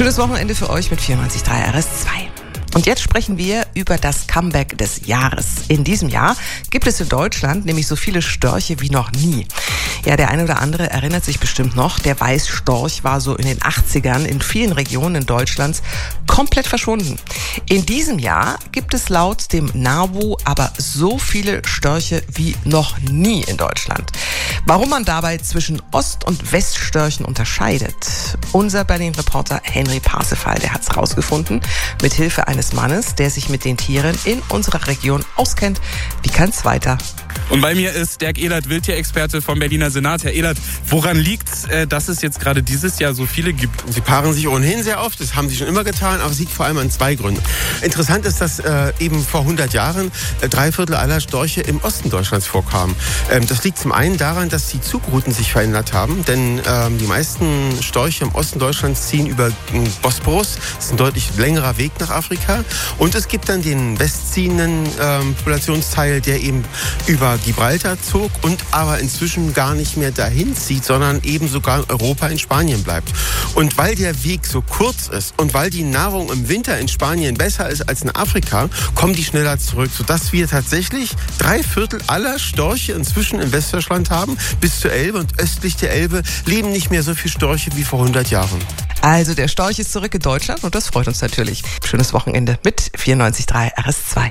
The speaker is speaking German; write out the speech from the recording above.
Schönes Wochenende für euch mit 94.3 RS2. Und jetzt sprechen wir über das Comeback des Jahres. In diesem Jahr gibt es in Deutschland nämlich so viele Störche wie noch nie. Ja, der eine oder andere erinnert sich bestimmt noch, der Weißstorch war so in den 80ern in vielen Regionen Deutschlands komplett verschwunden. In diesem Jahr gibt es laut dem NABU aber so viele Störche wie noch nie in Deutschland. Warum man dabei zwischen Ost- und Weststörchen unterscheidet? Unser Berlin-Reporter Henry Parsifal, der hat's rausgefunden, mit Hilfe eines Mannes, der sich mit den Tieren in unserer Region auskennt wie kein zweiter. Und bei mir ist Dirk Ehlert, Wildtierexperte vom Berliner Senat. Herr Ehlert, woran liegt's, dass es jetzt gerade dieses Jahr so viele gibt? Sie paaren sich ohnehin sehr oft, das haben sie schon immer getan, aber es liegt vor allem an zwei Gründen. Interessant ist, dass eben vor 100 Jahren 3/4 aller Störche im Osten Deutschlands vorkamen. Das liegt zum einen daran, dass die Zugrouten sich verändert haben, denn die meisten Störche im Osten Deutschlands ziehen über den Bosporus. Das ist ein deutlich längerer Weg nach Afrika. Und es gibt dann den westziehenden Populationsteil, der eben über Gibraltar zog und aber inzwischen gar nicht mehr dahin zieht, sondern eben sogar in Europa, in Spanien bleibt. Und weil der Weg so kurz ist und weil die Nahrung im Winter in Spanien besser ist als in Afrika, kommen die schneller zurück, sodass wir tatsächlich 3/4 aller Störche inzwischen in Westdeutschland haben. Bis zur Elbe und östlich der Elbe leben nicht mehr so viele Störche wie vor 100 Jahren. Also der Storch ist zurück in Deutschland und das freut uns natürlich. Schönes Wochenende mit 94.3 RS2.